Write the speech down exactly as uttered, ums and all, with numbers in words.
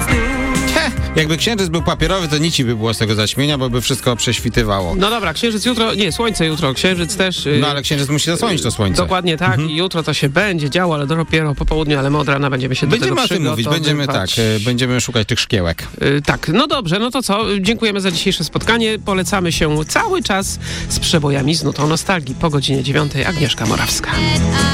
Jakby księżyc był papierowy, to nic by było z tego zaćmienia, bo by wszystko prześwitywało. No dobra, księżyc jutro, nie, słońce jutro, księżyc też. No ale księżyc musi zasłonić to słońce. Dokładnie tak mhm. i jutro to się będzie działo, ale dopiero po południu, ale my od rana będziemy się będziemy do tego Będziemy o tym mówić, będziemy tak, będziemy szukać tych szkiełek. Yy, tak, no dobrze, no to co, dziękujemy za dzisiejsze spotkanie, polecamy się cały czas z przebojami z nutą nostalgii po godzinie dziewiątej. Agnieszka Morawska.